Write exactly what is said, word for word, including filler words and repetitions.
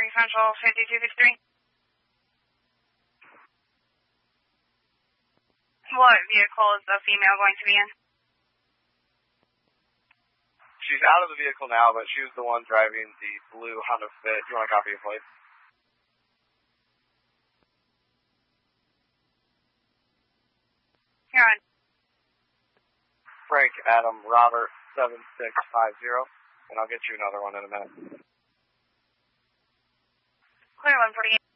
Central fifty-two fifty-three. What vehicle is the female going to be in? She's out of the vehicle now, but she was the one driving the blue Honda Fit. Do you want to copy your plate? You're on. Frank Adam Robert seven six five zero, and I'll get you another one in a minute. Clear one forty-eight.